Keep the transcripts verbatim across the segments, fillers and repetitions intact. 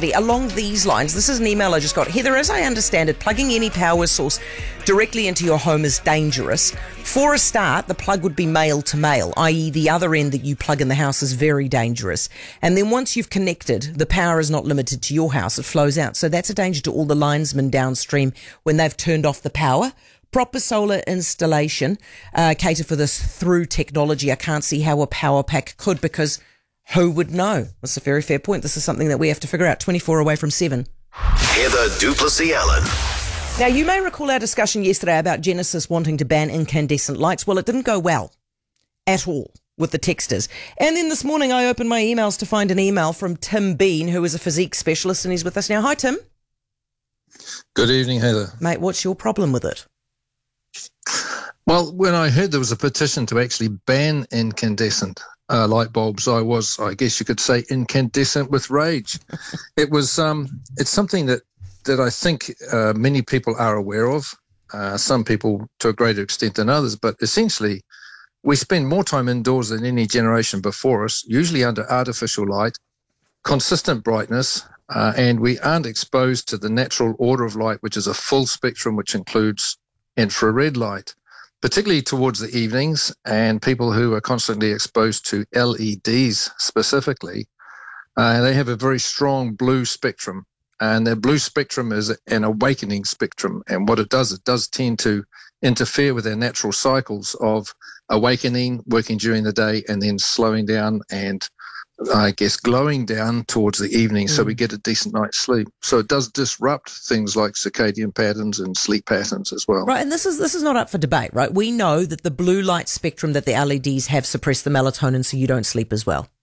electricity. Along these lines, this is an email I just got. Heather, as I understand it, plugging any power source directly into your home is dangerous. For a start, the plug would be male to male, that is the other end that you plug in the house is very dangerous. And then once you've connected, the power is not limited to your house, it flows out. So that's a danger to all the linesmen downstream when they've turned off the power. Proper solar installation, uh, cater for this through technology. I can't see how a power pack could, because who would know? That's a very fair point. This is something that we have to figure out. twenty-four away from seven. Heather du Plessis-Allen. Now, you may recall our discussion yesterday about Genesis wanting to ban incandescent lights. Well, it didn't go well at all with the texters. And then this morning I opened my emails to find an email from Tim Bean, who is a physique specialist, and he's with us now. Hi, Tim. Good evening, Heather. Mate, what's your problem with it? Well, when I heard there was a petition to actually ban incandescent uh, light bulbs, I was, I guess you could say, incandescent with rage. It was, um, it's something that, that I think uh, many people are aware of, uh, some people to a greater extent than others, but essentially we spend more time indoors than any generation before us, usually under artificial light, consistent brightness, uh, and we aren't exposed to the natural order of light, which is a full spectrum, which includes infrared light, particularly towards the evenings, and people who are constantly exposed to L E Ds specifically, uh, they have a very strong blue spectrum, and their blue spectrum is an awakening spectrum, and what it does, it does tend to interfere with their natural cycles of awakening, working during the day, and then slowing down and I guess, glowing down towards the evening, mm. so we get a decent night's sleep. So it does disrupt things like circadian patterns and sleep patterns as well. Right, and this is this is not up for debate, right? We know that the blue light spectrum that the L E Ds have suppress the melatonin, so you don't sleep as well.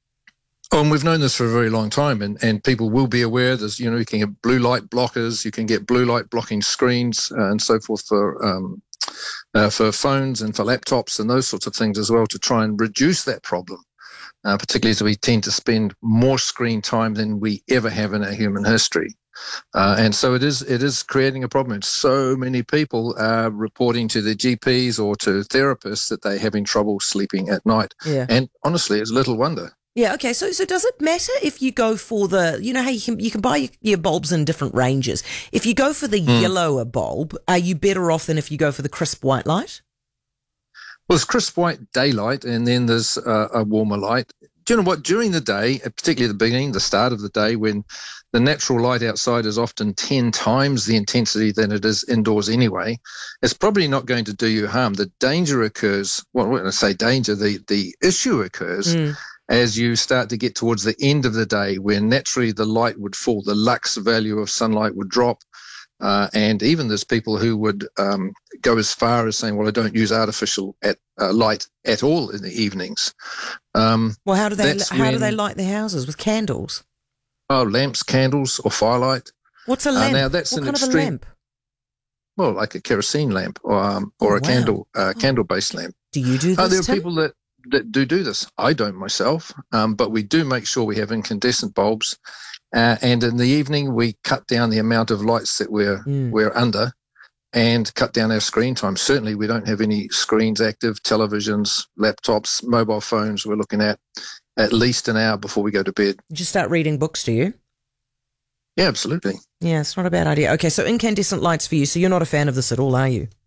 Oh, and we've known this for a very long time, and, and people will be aware. There's, you know, you can get blue light blockers, you can get blue light blocking screens, uh, and so forth for um, uh, for phones and for laptops and those sorts of things as well, to try and reduce that problem. Uh, particularly as we tend to spend more screen time than we ever have in our human history. Uh, and so it is it is creating a problem. And so many people are reporting to their G Ps or to therapists that they're having trouble sleeping at night. Yeah. And honestly, it's little wonder. Yeah, okay. So so does it matter if you go for the, you know how you can you can buy your, your bulbs in different ranges. If you go for the mm. yellower bulb, are you better off than if you go for the crisp white light? Well, there's crisp white daylight, and then there's uh, a warmer light. Do you know what? During the day, particularly at the beginning, the start of the day, when the natural light outside is often ten times the intensity than it is indoors anyway, it's probably not going to do you harm. The danger occurs, well, when I say danger, the, the issue occurs mm. as you start to get towards the end of the day, where naturally the light would fall, the lux value of sunlight would drop. Uh, and even there's people who would um, go as far as saying, well, I don't use artificial at, uh, light at all in the evenings. Um, well, how do they how when, do they light their houses? With candles? Oh, lamps, candles, or firelight. What's a lamp? Uh, now that's what an kind extreme, of a lamp? Well, like a kerosene lamp or um, or oh, a wow. candle uh, candle-based lamp. Do you do this, uh, There are Tim? people that, that do do this. I don't myself, um, but we do make sure we have incandescent bulbs. Uh, and in the evening, we cut down the amount of lights that we're mm. we're under, and cut down our screen time. Certainly, we don't have any screens active, televisions, laptops, mobile phones. We're looking at at least an hour before we go to bed. You just start reading books, do you? Yeah, absolutely. Yeah, it's not a bad idea. Okay, so incandescent lights for you. So you're not a fan of this at all, are you?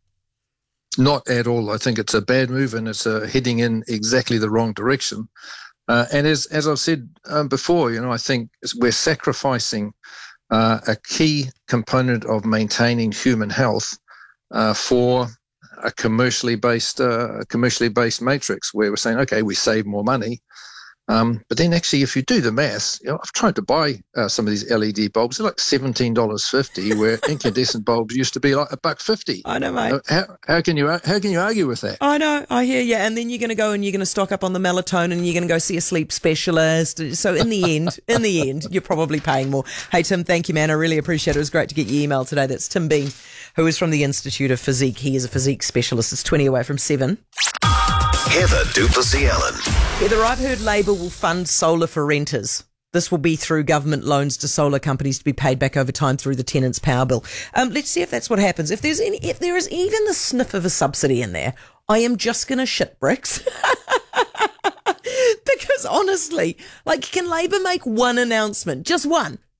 Not at all. I think it's a bad move, and it's uh, heading in exactly the wrong direction. Uh, and as as I've said um, before, you know, I think we're sacrificing uh, a key component of maintaining human health uh, for a commercially based uh, commercially based matrix, where we're saying, okay, we save more money. Um, but then actually, if you do the maths, you know, I've tried to buy uh, some of these L E D bulbs. They're like seventeen dollars fifty, where incandescent bulbs used to be like a buck fifty. I know, mate. How, how can you how can you argue with that? I know, I hear you. And then you're going to go and you're going to stock up on the melatonin, and you're going to go see a sleep specialist. So in the end, in the end, you're probably paying more. Hey, Tim, thank you, man. I really appreciate it. It was great to get your email today. That's Tim Bean, who is from the Institute of Physique. He is a physique specialist. It's twenty away from seven. Heather du Plessis-Allen. Heather, I've heard Labour will fund solar for renters. This will be through government loans to solar companies to be paid back over time through the tenant's power bill. Um, let's see if that's what happens. If there's any, if there is even the sniff of a subsidy in there, I am just going to shit bricks. Because honestly, like, can Labour make one announcement, just one,